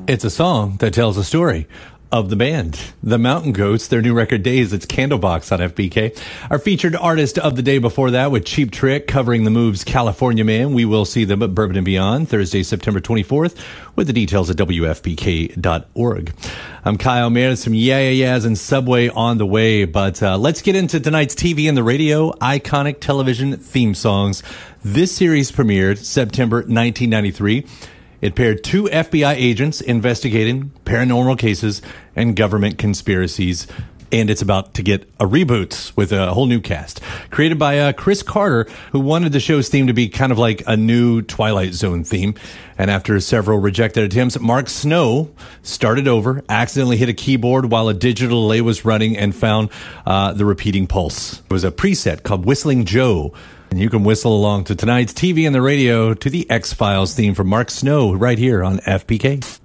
It's a song that tells a story of the band, the Mountain Goats, their new record Days. It's Candlebox on FBK. Our featured artist of the day before that with Cheap Trick covering the Move's California Man. We will see them at Bourbon and Beyond Thursday, September 24th with the details at WFPK.org. I'm Kyle Meredith from Yeah Yeah Yeahs and Subway on the way, but let's get into tonight's TV and the radio iconic television theme songs. This series premiered September 1993. It paired two FBI agents investigating paranormal cases and government conspiracies, and it's about to get a reboot with a whole new cast. Created by Chris Carter, who wanted the show's theme to be kind of like a new Twilight Zone theme. And after several rejected attempts, Mark Snow started over, accidentally hit a keyboard while a digital delay was running, and found the repeating pulse. It was a preset called Whistling Joe. And you can whistle along to tonight's TV and the radio to the X-Files theme from Mark Snow right here on FPK.